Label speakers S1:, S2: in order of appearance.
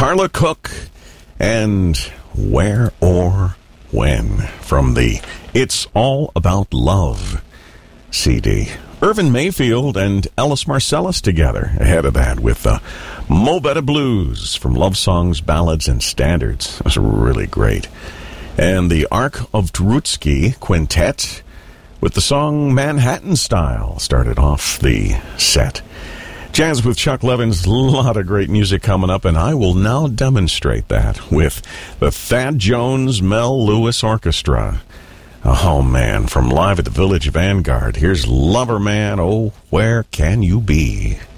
S1: Carla Cook and Where or When from the It's All About Love CD. Irvin Mayfield and Ellis Marsalis together ahead of that with Mo Better Blues from Love Songs, Ballads, and Standards. It was really great. And the Ark of Tarutsky Quintet with the song Manhattan Style started off the set. Jazz with Chuck Levins, a lot of great music coming up, and I will now demonstrate that with the Thad Jones Mel Lewis Orchestra. Oh, man, from Live at the Village Vanguard, here's Lover Man, Oh, Where Can You Be?